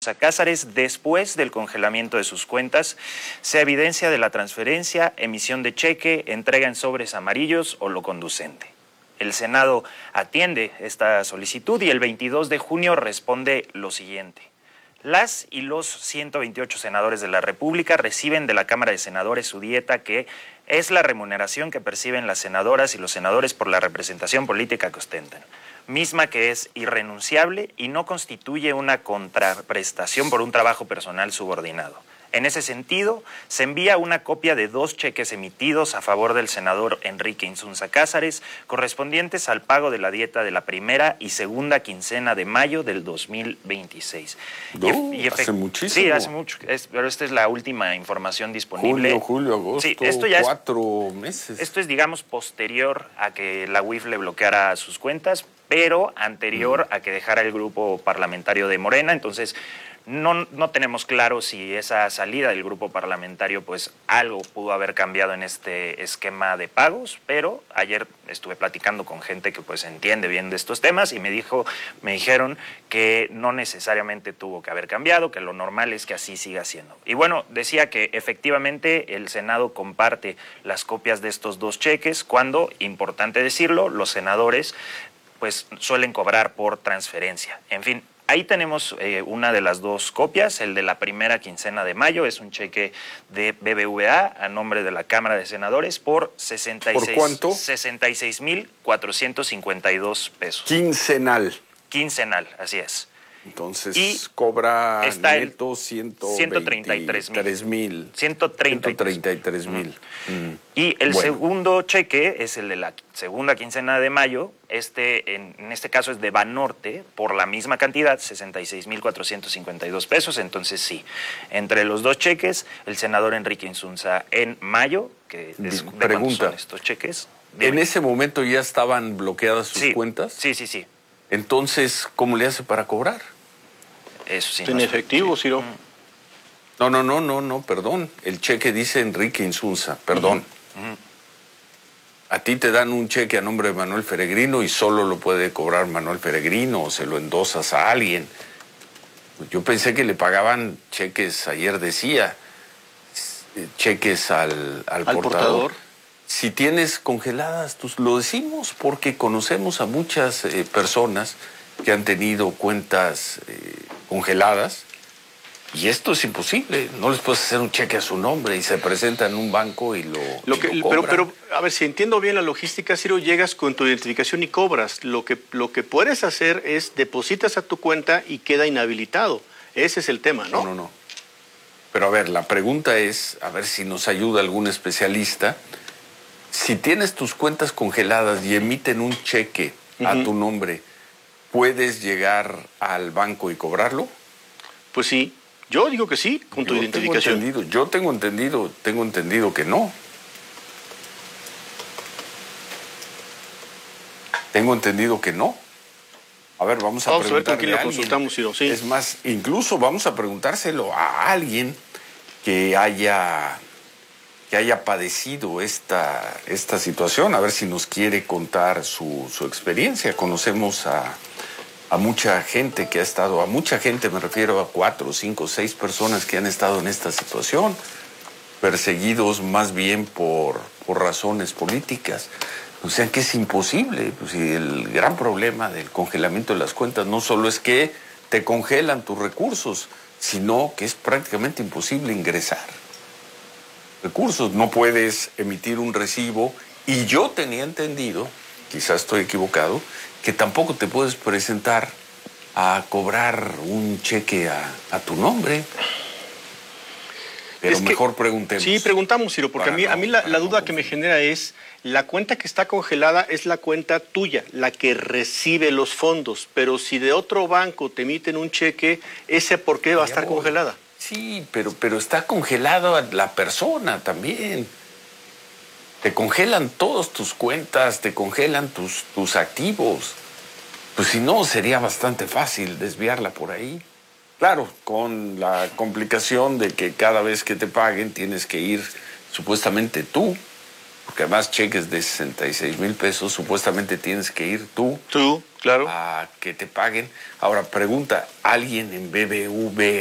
Insunza Cázares después del congelamiento de sus cuentas, sea evidencia de la transferencia, emisión de cheque, entrega en sobres amarillos o lo conducente. El Senado atiende esta solicitud y el 22 de junio responde lo siguiente. Las y los 128 senadores de la República reciben de la Cámara de Senadores su dieta, que es la remuneración que perciben las senadoras y los senadores por la representación política que ostentan, misma que es irrenunciable y no constituye una contraprestación por un trabajo personal subordinado. En ese sentido, se envía una copia de 2 cheques emitidos a favor del senador Enrique Insunza Cázares, correspondientes al pago de la dieta de la primera y segunda quincena de mayo del 2026. Hace muchísimo. Sí, hace mucho, pero esta es la última información disponible. Julio, agosto, sí, esto ya 4 meses. Esto es, digamos, posterior a que la UIF le bloqueara sus cuentas, pero anterior a que dejara el grupo parlamentario de Morena. Entonces, no tenemos claro si esa salida del grupo parlamentario, pues algo pudo haber cambiado en este esquema de pagos, pero ayer estuve platicando con gente que pues entiende bien de estos temas y me dijeron que no necesariamente tuvo que haber cambiado, que lo normal es que así siga siendo. Y bueno, decía que efectivamente el Senado comparte las copias de estos 2 cheques cuando, importante decirlo, los senadores pues suelen cobrar por transferencia. En fin, ahí tenemos una de las 2 copias. El de la primera quincena de mayo es un cheque de BBVA a nombre de la Cámara de Senadores por 66. ¿Por cuánto? 66,452 pesos. Quincenal. Quincenal, así es. Entonces y cobra está neto 133,000. 133,000. Y el segundo cheque es el de la segunda quincena de mayo. En este caso es de Banorte, por la misma cantidad, 66,452 pesos. Entonces sí, entre los 2 cheques, el senador Enrique Insunza en mayo, que es de cuántos son estos cheques. ¿En ese momento ya estaban bloqueadas sus cuentas? Sí. Entonces, ¿cómo le hace para cobrar? Eso sí. ¿En efectivo, Ciro? No, perdón. El cheque dice Enrique Insunza, perdón. A ti te dan un cheque a nombre de Manuel Peregrino y solo lo puede cobrar Manuel Peregrino o se lo endosas a alguien. Yo pensé que le pagaban cheques, ayer decía, cheques al portador. Si tienes congeladas, pues lo decimos porque conocemos a muchas personas que han tenido cuentas congeladas y esto es imposible. No les puedes hacer un cheque a su nombre y se presenta en un banco y lo cobran. Pero, a ver, si entiendo bien la logística, Ciro, llegas con tu identificación y cobras. Lo que puedes hacer es depositas a tu cuenta y queda inhabilitado. Ese es el tema, ¿no? No. Pero a ver, la pregunta es, a ver si nos ayuda algún especialista. Si tienes tus cuentas congeladas y emiten un cheque a tu nombre, ¿puedes llegar al banco y cobrarlo? Pues sí, yo digo que sí, con tu identificación. Yo tengo entendido que no. Tengo entendido que no. A ver, vamos a ver con quién lo consultamos, Ciro. Sí. Es más, incluso vamos a preguntárselo a alguien que haya padecido esta situación, a ver si nos quiere contar su experiencia. Conocemos a mucha gente que ha estado, me refiero a 4, 5, 6 personas que han estado en esta situación, perseguidos más bien por razones políticas. O sea que es imposible. Pues, y el gran problema del congelamiento de las cuentas no solo es que te congelan tus recursos, sino que es prácticamente imposible ingresar recursos. No puedes emitir un recibo y yo tenía entendido, quizás estoy equivocado, que tampoco te puedes presentar a cobrar un cheque a tu nombre. Pero mejor preguntemos. Sí, preguntamos, Ciro, porque a mí la duda que me genera es, la cuenta que está congelada es la cuenta tuya, la que recibe los fondos, pero si de otro banco te emiten un cheque, ¿ese por qué va a estar congelada? Sí, pero está congelada la persona también. Te congelan todas tus cuentas, te congelan tus activos. Pues si no, sería bastante fácil desviarla por ahí. Claro, con la complicación de que cada vez que te paguen tienes que ir supuestamente tú, porque además cheques de 66,000 pesos, supuestamente tienes que ir tú. Tú, claro. A que te paguen. Ahora, pregunta, ¿alguien en BBVA